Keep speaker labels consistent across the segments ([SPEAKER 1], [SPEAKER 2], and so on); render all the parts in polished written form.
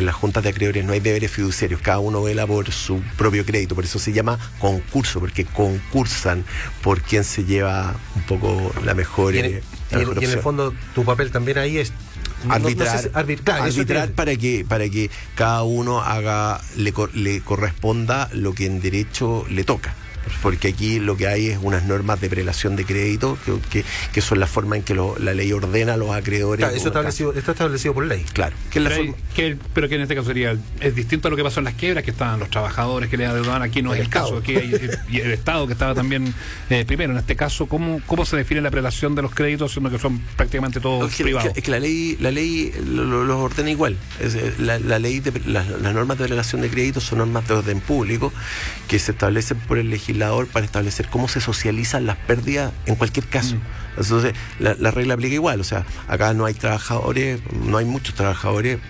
[SPEAKER 1] las juntas de acreedores no hay deberes fiduciarios, cada uno vela por su propio crédito, por eso se llama concurso, porque concursan por quien se lleva un poco la mejor.
[SPEAKER 2] Y en el fondo tu papel también ahí es
[SPEAKER 1] arbitrar para que cada uno le corresponda lo que en derecho le toca. Porque aquí lo que hay es unas normas de prelación de crédito que son la forma en que la ley ordena a los acreedores.
[SPEAKER 2] Claro, eso está establecido por ley.
[SPEAKER 1] Claro.
[SPEAKER 3] Pero que en este caso es distinto a lo que pasó en las quiebras, que estaban los trabajadores que le adeudaban. Aquí no es el caso, aquí hay el Estado que estaba también primero. En este caso, ¿cómo se define la prelación de los créditos, siendo que son prácticamente todos privados?
[SPEAKER 1] Es que la ley los ordena igual. Las normas de prelación de créditos son normas de orden público que se establecen por el legislador para establecer cómo se socializan las pérdidas en cualquier caso. Entonces, la regla aplica igual. O sea, acá no hay trabajadores, no hay muchos trabajadores,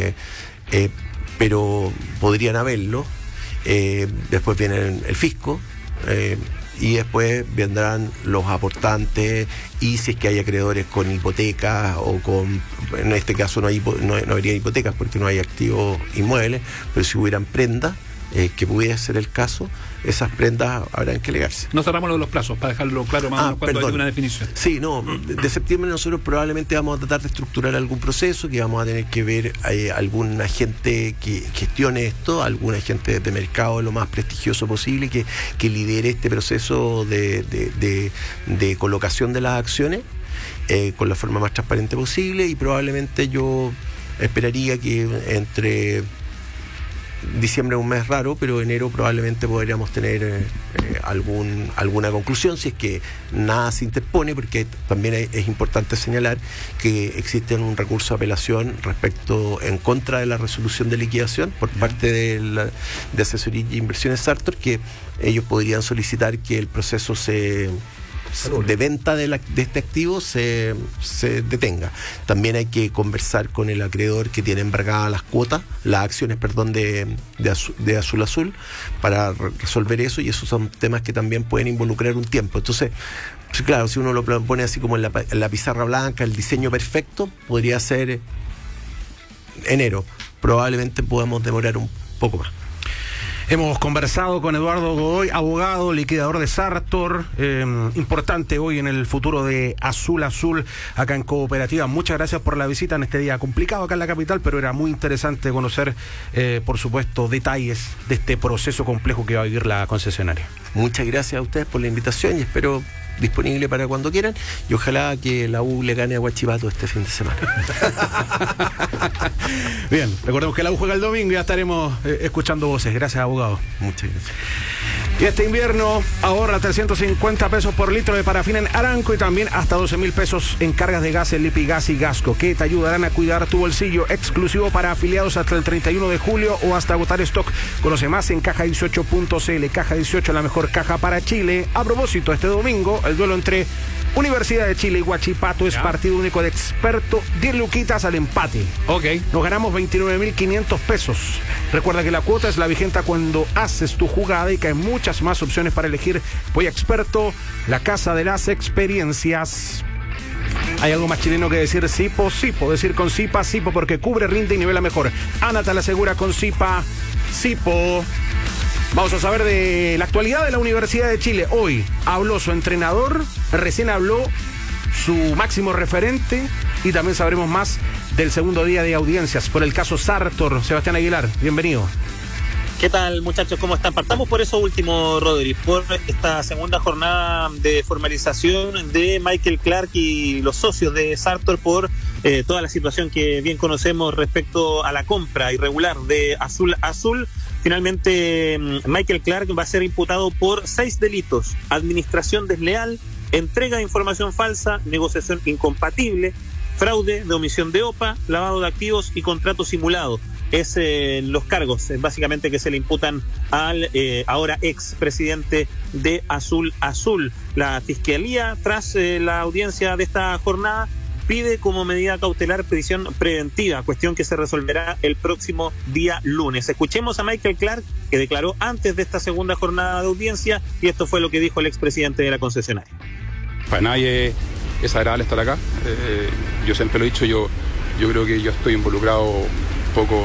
[SPEAKER 1] pero podrían haberlo. Después viene el fisco, y después vendrán los aportantes, y si es que hay acreedores con hipotecas o en este caso no habría hipotecas porque no hay activos inmuebles, pero si hubieran prendas, que pudiera ser el caso, esas prendas habrán que legarse.
[SPEAKER 3] No cerramos lo de los plazos, para dejarlo claro más o menos cuando hay una definición.
[SPEAKER 1] Sí, de septiembre nosotros probablemente vamos a tratar de estructurar algún proceso, que vamos a tener que ver algún agente que gestione esto, algún agente de mercado lo más prestigioso posible, que lidere este proceso de colocación de las acciones con la forma más transparente posible, y probablemente yo esperaría que entre diciembre es un mes raro, pero enero probablemente podríamos tener alguna conclusión, si es que nada se interpone, porque también es importante señalar que existe un recurso de apelación en contra de la resolución de liquidación por parte de Asesoría y Inversiones Sartor, que ellos podrían solicitar que el proceso de venta de este activo se detenga. También hay que conversar con el acreedor que tiene embargadas las acciones de Azul para resolver eso, y esos son temas que también pueden involucrar un tiempo. Entonces, claro, si uno lo pone así como en la pizarra blanca, el diseño perfecto podría ser enero. Probablemente podamos demorar un poco más.
[SPEAKER 4] Hemos conversado con Eduardo Godoy, abogado, liquidador de Sartor, importante hoy en el futuro de Azul acá en Cooperativa. Muchas gracias por la visita en este día complicado acá en la capital, pero era muy interesante conocer, por supuesto, detalles de este proceso complejo que va a vivir la concesionaria.
[SPEAKER 1] Muchas gracias a ustedes por la invitación y espero disponible para cuando quieran, y ojalá que la U le gane a Huachipato este fin de semana.
[SPEAKER 4] Bien, recordemos que la U juega el domingo y ya estaremos escuchando voces. Gracias, abogado.
[SPEAKER 1] Muchas gracias.
[SPEAKER 4] Y este invierno ahorra 350 pesos por litro de parafina en Aranco, y también hasta 12,000 pesos en cargas de gas en Lipigas y Gasco, que te ayudarán a cuidar tu bolsillo. Exclusivo para afiliados hasta el 31 de julio o hasta agotar stock. Conoce más en caja18.cl. Caja 18, la mejor caja para Chile. A propósito, este domingo el duelo entre Universidad de Chile y Huachipato es partido único de experto. 10 luquitas al empate.
[SPEAKER 3] Ok.
[SPEAKER 4] Nos ganamos 29.500 pesos. Recuerda que la cuota es la vigente cuando haces tu jugada, y que hay muchas más opciones para elegir. Voy a Experto, la casa de las experiencias. ¿Hay algo más chileno que decir? Sipo, decir con Sipa, Sipo, porque cubre, rinde y nivela mejor. Ana te la asegura con Sipa, Sipo. Vamos a saber de la actualidad de la Universidad de Chile. Hoy habló su entrenador, recién habló su máximo referente, y también sabremos más del segundo día de audiencias por el caso Sartor. Sebastián Aguilar, bienvenido.
[SPEAKER 5] ¿Qué tal, muchachos? ¿Cómo están? Partamos por eso último, Rodri, por esta segunda jornada de formalización de Michael Clark y los socios de Sartor por toda la situación que bien conocemos respecto a la compra irregular de Azul. Finalmente, Michael Clark va a ser imputado por 6 delitos: administración desleal, entrega de información falsa, negociación incompatible, fraude de omisión de OPA, lavado de activos y contrato simulado. Es los cargos básicamente que se le imputan al ahora ex presidente de Azul. La Fiscalía, tras la audiencia de esta jornada, pide como medida cautelar prisión preventiva, cuestión que se resolverá el próximo día lunes. Escuchemos a Michael Clark, que declaró antes de esta segunda jornada de audiencia, y esto fue lo que dijo el expresidente de la concesionaria.
[SPEAKER 6] Para nadie es agradable estar acá. Yo siempre lo he dicho, yo creo que yo estoy involucrado un poco